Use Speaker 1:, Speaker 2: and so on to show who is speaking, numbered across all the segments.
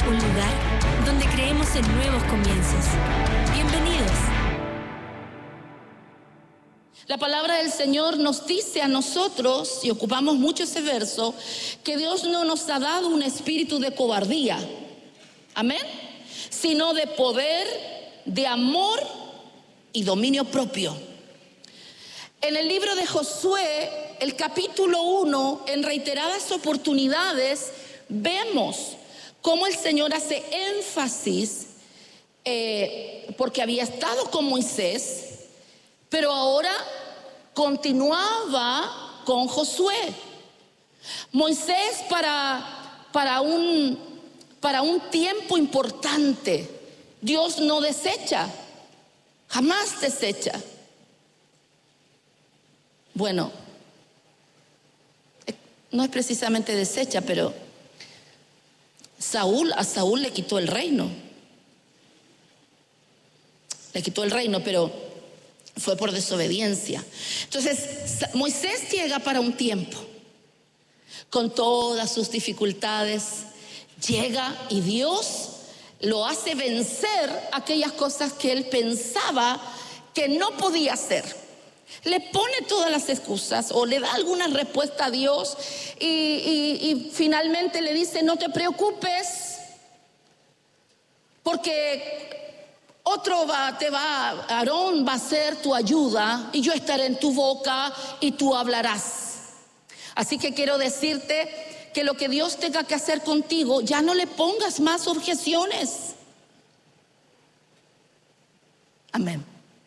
Speaker 1: un lugar donde creemos en nuevos comienzos. Bienvenidos.
Speaker 2: La palabra del Señor nos dice a nosotros, y ocupamos mucho ese verso, que Dios no nos ha dado un espíritu de cobardía, amén, sino de poder, de amor y dominio propio. En el libro de Josué, el capítulo 1, en reiteradas oportunidades, vemos cómo el Señor hace énfasis, porque había estado con Moisés, pero ahora continuaba con Josué. Moisés para un tiempo importante. Dios no desecha, jamás desecha. Bueno, no es precisamente desecha, pero a Saúl le quitó el reino. Le quitó el reino, pero fue por desobediencia. Entonces, Moisés llega para un tiempo, con todas sus dificultades, llega y Dios lo hace vencer aquellas cosas que él pensaba que no podía hacer. Le pone todas las excusas o le da alguna respuesta a Dios y finalmente le dice: no te preocupes, porque Aarón va a ser tu ayuda y yo estaré en tu boca y tú hablarás. Así que quiero decirte que lo que Dios tenga que hacer contigo, ya no le pongas más objeciones. Amén.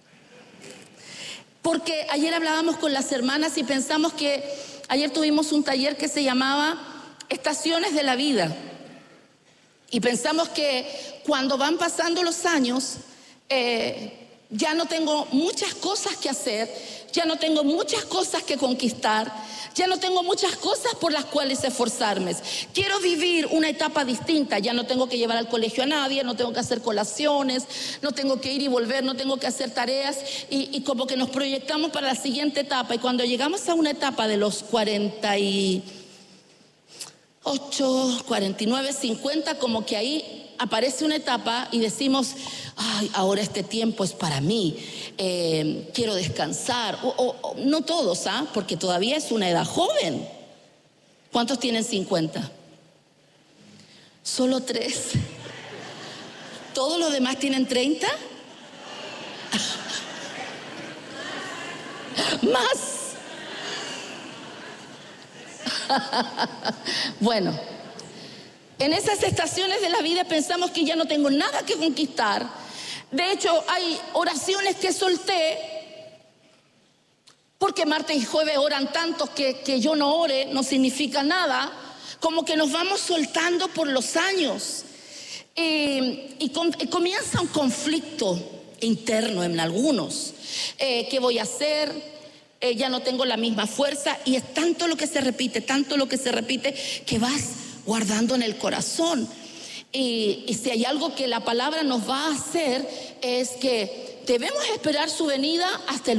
Speaker 2: Porque ayer hablábamos con las hermanas y pensamos que ayer tuvimos un taller que se llamaba Estaciones de la Vida. Y pensamos que cuando van pasando los años, ya no tengo muchas cosas que hacer, ya no tengo muchas cosas que conquistar, ya no tengo muchas cosas por las cuales esforzarme. Quiero vivir una etapa distinta, ya no tengo que llevar al colegio a nadie, no tengo que hacer colaciones, no tengo que ir y volver, no tengo que hacer tareas y como que nos proyectamos para la siguiente etapa. Y cuando llegamos a una etapa de los 48, 49, 50, como que ahí aparece una etapa y decimos: ay, ahora este tiempo es para mí, quiero descansar. No todos, porque todavía es una edad joven. ¿Cuántos tienen 50? Solo 3. ¿Todos los demás tienen 30? Más. Bueno, en esas estaciones de la vida pensamos que ya no tengo nada que conquistar. De hecho, hay oraciones que solté porque martes y jueves oran tantos que yo no ore, no significa nada. Como que nos vamos soltando por los años y comienza un conflicto interno en algunos. ¿Qué voy a hacer? Ya no tengo la misma fuerza, y es tanto lo que se repite, que vas guardando en el corazón. Y si hay algo que la palabra nos va a hacer, es que debemos esperar su venida hasta el